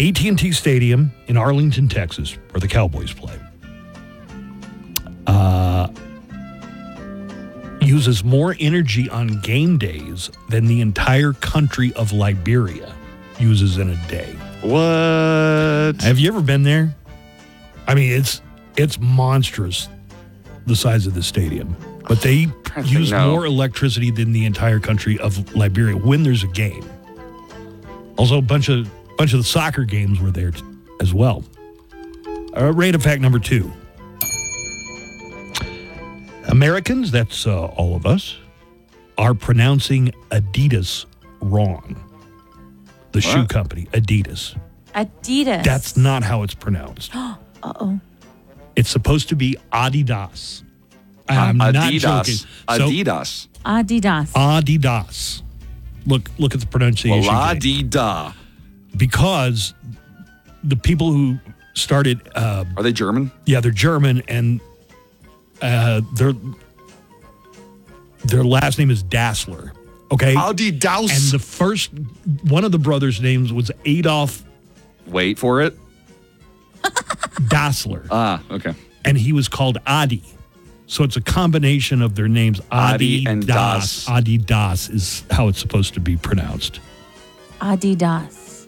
AT&T Stadium in Arlington, Texas, where the Cowboys play, uses more energy on game days than the entire country of Liberia uses in a day. What? Have you ever been there? I mean, it's monstrous, the size of the stadium. But they use more electricity than the entire country of Liberia when there's a game. Also, a bunch of the soccer games were there as well. Random fact number 2. Americans, that's all of us, are pronouncing Adidas wrong. The shoe company, Adidas. Adidas. That's not how it's pronounced. Uh-oh. It's supposed to be Adidas. I'm not joking. Adidas. Adidas. Look at the pronunciation. La-di-da. Because the people who started... are they German? Yeah, they're German, and their last name is Dassler. Okay? Adidas. And one of the brothers' names was Adolf... Wait for it. Dassler. Okay. And he was called Adi. So it's a combination of their names. Adi and Das. Adidas is how it's supposed to be pronounced. Adidas.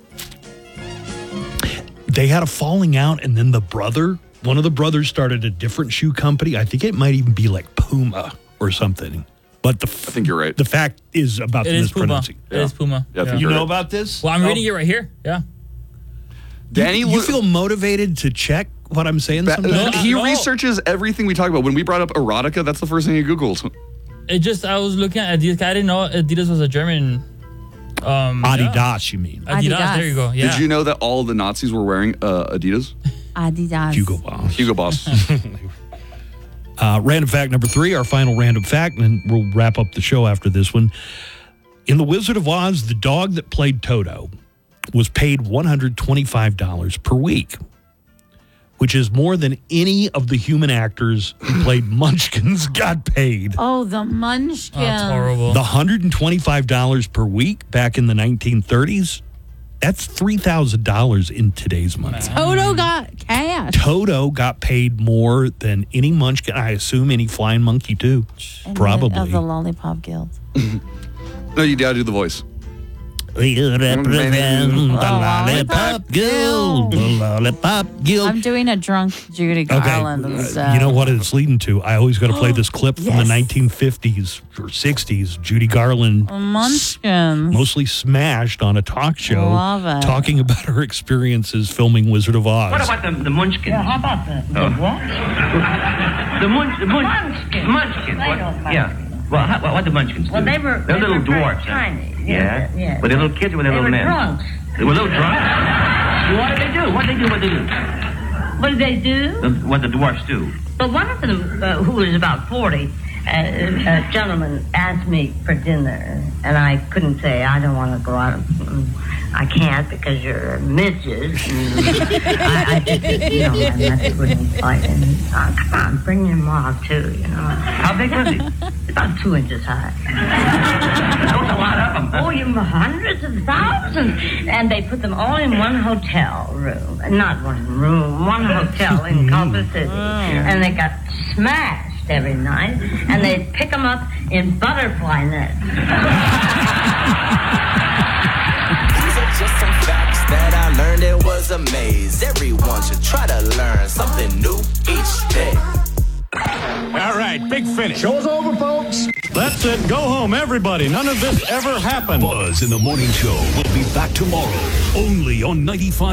They had a falling out, and then one of the brothers started a different shoe company. I think it might even be like Puma or something. But I think you're right. The fact is about the mispronouncing. It is Puma. Yeah. You know about this? Well, I'm reading it right here. Yeah. Danny, you feel motivated to check what I'm saying sometimes? He researches everything we talk about. When we brought up erotica, that's the first thing he Googled. I was looking at Adidas. I didn't know Adidas was a German. Adidas, you mean? Adidas. There you go. Yeah. Did you know that all the Nazis were wearing Adidas? Adidas. Hugo Boss. Random fact number 3, our final random fact, and we'll wrap up the show after this one. In The Wizard of Oz, the dog that played Toto was paid $125 per week, which is more than any of the human actors who played Munchkins got paid. Oh, the Munchkins. That's horrible. The $125 per week back in the 1930s, that's $3,000 in today's money. Toto got cash. Toto got paid more than any Munchkin. I assume any flying monkey, too. And Probably. Of the Lollipop Guild. No, you gotta do the voice. We represent the Lollipop Guild. The Lollipop Guild. I'm doing a drunk Judy Garland. You know what it's leading to? I always got to play this clip from the 1950s or 60s. Judy Garland, Munchkins, mostly smashed on a talk show, Love it. talking about her experiences filming Wizard of Oz. What about the Munchkins? Yeah, how about the what? The Munchkins. Yeah. Well, what the Munchkins do? Well, they're little dwarfs. tiny. Yeah. Were they little kids or were they little men? Drunks. They were little drunks. What did they do? What did they do? What the dwarfs do? But one of them, who was about 40, a gentleman asked me for dinner, and I couldn't say, I don't want to go out. I can't because you're midges. I just, my method wouldn't fight. And come on, bring your mom too, How big was he? About 2 inches high. That was a lot of them. Oh, you hundreds of thousands. And they put them all in one hotel room. Not one room, one hotel in Culver City. And they got smashed every night. And they'd pick them up in butterfly nets. These are just some facts that I learned. It was a maze. Everyone should try to learn something new each day. All right, big finish. Show's over, folks. That's it. Go home, everybody. None of this ever happened. Buzz in the Morning Show will be back tomorrow, only on 95.